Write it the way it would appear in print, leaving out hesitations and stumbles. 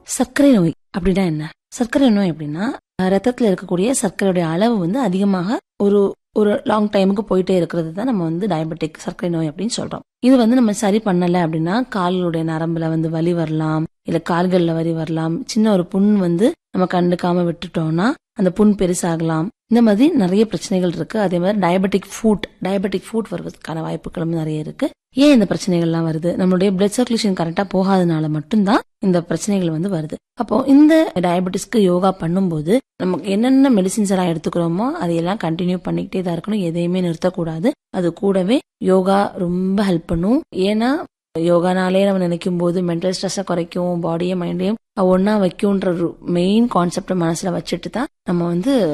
சர்க்கரை நோய் அப்படின்னா என்ன? சர்க்கரை நோய் அப்படின்னா ரத்தத்துல இருக்கக்கூடிய சர்க்கரையுடைய அளவு வந்து அதிகமாக ஒரு ஒரு லாங் டைமுக்கு போயிட்டே இருக்கிறது தான் நம்ம வந்து டயபெட்டிக் சர்க்கரை நோய் அப்படின்னு சொல்றோம். இது வந்து நம்ம சரி பண்ணல அப்படின்னா கால்களுடைய நரம்புல வந்து வலி வரலாம், இல்ல கால்கள்ல வலி வரலாம். சின்ன ஒரு புண் வந்து நம்ம கண்டுக்காம விட்டுட்டோம்னா அந்த புண் பெருசாகலாம். இந்த மாதிரி நிறைய பிரச்சனைகள் இருக்கு. அதே மாதிரி டயபெட்டிக் ஃபுட் வருவதற்கான வாய்ப்புகளும் நிறைய இருக்கு. ஏன் இந்த பிரச்சனைகள்லாம் வருது? நம்மளுடைய பிளட் சர்க்குலேஷன் கரெக்டா போகாதனால மட்டும்தான் இந்த பிரச்சனைகள் வந்து வருது. அப்போ இந்த டயபெட்டிஸ்க்கு யோகா பண்ணும்போது நமக்கு என்னென்ன மெடிசின்ஸ் எல்லாம் எடுத்துக்கிறோமோ அதையெல்லாம் கண்டினியூ பண்ணிக்கிட்டே தான் இருக்கணும். எதையுமே நிறுத்தக்கூடாது. அது கூடவே யோகா ரொம்ப ஹெல்ப் பண்ணும். ஏன்னா யோகானாலே நம்ம நினைக்கும் போது மென்டல் ஸ்ட்ரெஸ்ஸை குறைக்கும், பாடியும் மைண்டையும் ஒன்னா வைக்கும்ன்ற மெயின் கான்செப்ட் மனசுல வச்சுட்டு தான் நம்ம வந்து